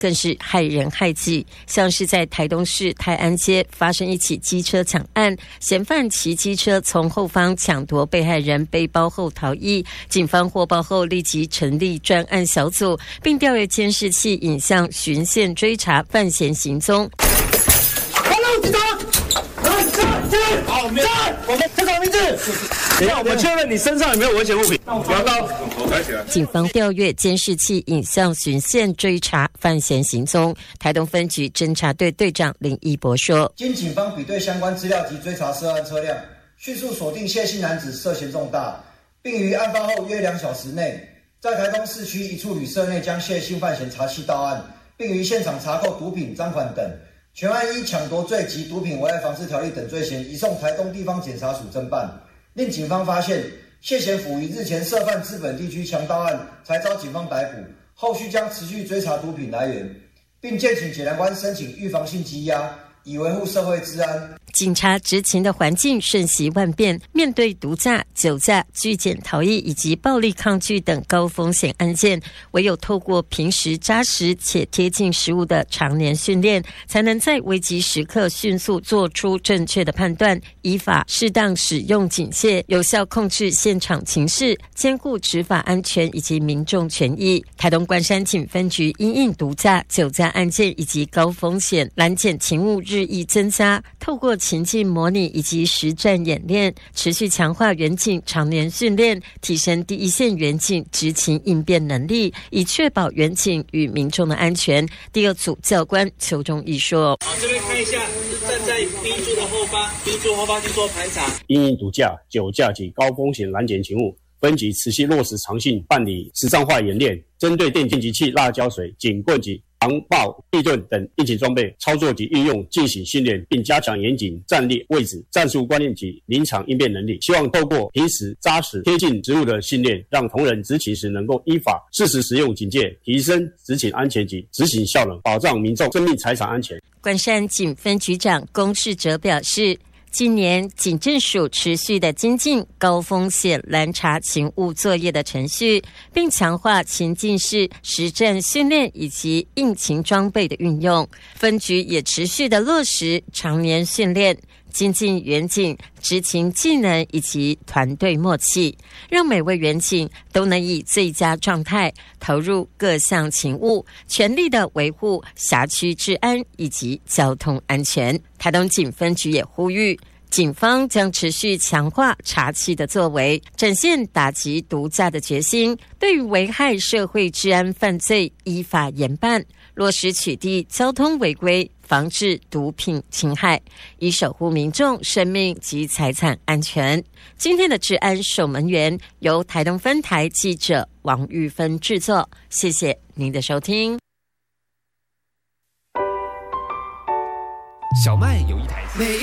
更是害人害己。像是在台东市泰安街发生一起机车抢案，嫌犯骑机车从后方抢夺被害人背包后逃逸，警方获报后立即成立专案小组，并调阅监视器影像循线追查犯嫌行踪。 好，我们叫什么名字？等一下，我们确认你身上有没有危险物品。不要高，头抬起来。 警方调阅监视器影像循线追查犯嫌行踪。台东分局侦查队队长林义博说：“ 经警方比对相关资料及追查涉案车辆，迅速锁定谢姓男子涉嫌重大，并于案发后约2小时内，在台东市区一处旅社内将谢姓犯嫌查缉到案，并于现场查扣毒品、赃款等。全案依抢夺罪及毒品危害防治条例等罪嫌，移送台东地方检察署侦办。令警方发现谢嫌辅于日前涉犯资本地区强盗案，才遭警方逮捕。后续将持续追查毒品来源，并建请检察官申请预防性羁押，以维护社会治安。” 警察执勤的环境瞬息万变，面对毒驾、酒驾、拒检逃逸以及暴力抗拒等高风险案件，唯有透过平时扎实且贴近实务的常年训练，才能在危急时刻迅速做出正确的判断，依法适当使用警械，有效控制现场情势，兼顾执法安全以及民众权益。台东关山警分局因应毒驾、酒驾案件以及高风险拦检勤务日益增加，透过情境模拟以及实战演练，持续强化员警常年训练，提升第一线员警执勤应变能力，以确保员警与民众的安全。第二组教官邱忠义说：“ 好，这边看一下，站在 B 柱的后方，B 柱后方去做盘查。 因应毒驾、酒驾及高风险拦检勤务，分局持续落实常性办理实战化演练，针对电击器、辣椒水、警棍及防爆、地盾等应急装备操作及运用进行训练，并加强严谨战略位置、战术观念及临场应变能力。希望透过平时扎实贴近职务的训练，让同仁执勤时能够依法适时使用警戒，提升执勤安全及执行效能，保障民众生命财产安全。” 关山警分局长龚世哲表示，今年警政署持续的精进高风险拦查勤务作业的程序，并强化情境式实战训练以及应勤装备的运用。分局也持续的落实常年训练，精进员警执勤技能以及团队默契，让每位员警都能以最佳状态投入各项勤务，全力的维护辖区治安以及交通安全。台东警分局也呼吁，警方将持续强化查缉的作为，展现打击毒驾的决心，对于危害社会治安犯罪依法严办，落实取缔交通违规，防治毒品侵害，以守护民众生命及财产安全。今天的治安守门员由台东分台记者王玉芬制作，谢谢您的收听。 小麦有一台